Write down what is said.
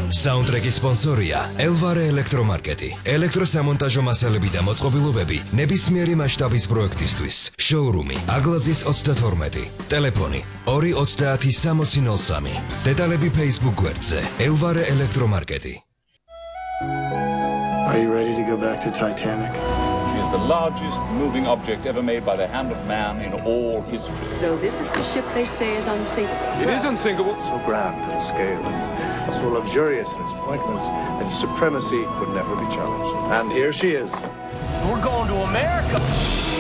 საუნდტრეკის სპონსორია ელვარე ელექტრომარკეტი. ელექტროსამონტაჟო მასალები და მოწყობილობები ნებისმიერი მასშტაბის პროექტისთვის. შოურუმი აგლაძის 32. ტელეფონი 230 დეტალები Facebook გვერდზე ელვარე ელექტრომარკეტი. Are you ready to go back to Titanic? She is the largest moving object ever made by the hand of man in all history. So this is the ship they say is unsinkable. It is unsinkable. So grand in scale and so luxurious in its appointments that its supremacy would never be challenged. And here she is. We're going to America.